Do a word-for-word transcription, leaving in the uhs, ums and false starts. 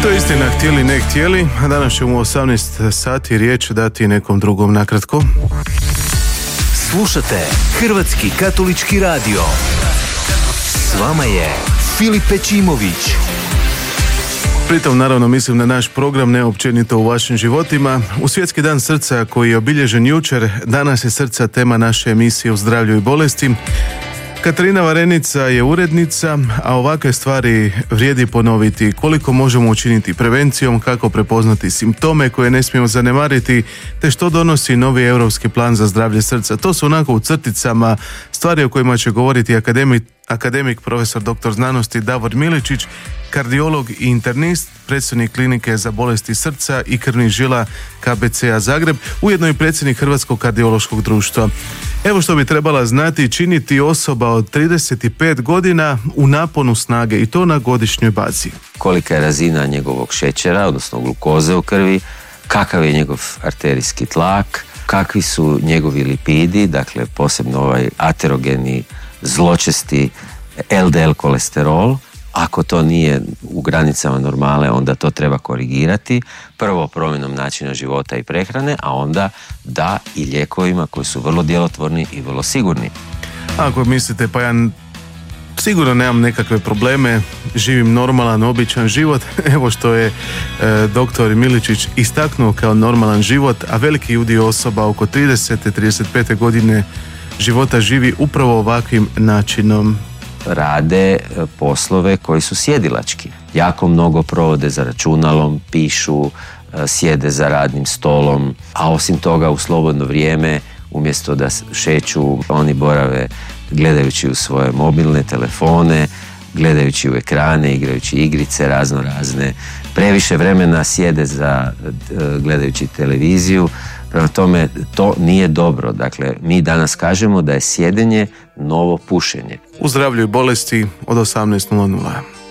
To je istina, htjeli ne htjeli, a danas ćemo u osamnaest sati riječ dati nekom drugom nakratko. Slušate Hrvatski katolički radio. S vama je Filip Pečimović. Pritom naravno mislim na naš program, ne općenito u vašim životima. U Svjetski dan srca koji je obilježen jučer, danas je srca tema naše emisije o zdravlju i bolesti. Katarina Varenica je urednica, a ovakve stvari vrijedi ponoviti. Koliko možemo učiniti prevencijom, kako prepoznati simptome koje ne smijemo zanemariti, te što donosi novi europski plan za zdravlje srca. To su onako u crticama stvari o kojima će govoriti akademik, akademik profesor doktor znanosti Davor Miličić, kardiolog i internist, predsjednik klinike za bolesti srca i krvnih žila K B C-a Zagreb, ujedno i predsjednik Hrvatskog kardiološkog društva. Evo što bi trebala znati činiti osoba od trideset pet godina u naponu snage, i to na godišnjoj bazi. Kolika je razina njegovog šećera, odnosno glukoze u krvi, kakav je njegov arterijski tlak, kakvi su njegovi lipidi, dakle posebno ovaj aterogeni, zločesti L D L kolesterol. Ako to nije u granicama normale, onda to treba korigirati. Prvo promjenom načina života i prehrane, a onda da i lijekovima koji su vrlo djelotvorni i vrlo sigurni. Ako mislite, pa ja sigurno nemam nekakve probleme, živim normalan, običan život, evo što je e, doktor Miličić istaknuo kao normalan život, a veliki udio osoba oko trideset do trideset pet godine života živi upravo ovakvim načinom. Rade poslove koji su sjedilački. Jako mnogo provode za računalom, pišu, sjede za radnim stolom, a osim toga u slobodno vrijeme umjesto da šeću, oni borave gledajući u svoje mobilne telefone, gledajući u ekrane, igrajući igrice razno razne. Previše vremena sjede za gledajući televiziju. Prema tome, to nije dobro. Dakle, mi danas kažemo da je sjedenje novo pušenje. U zdravlju i bolesti od osamnaest nula nula.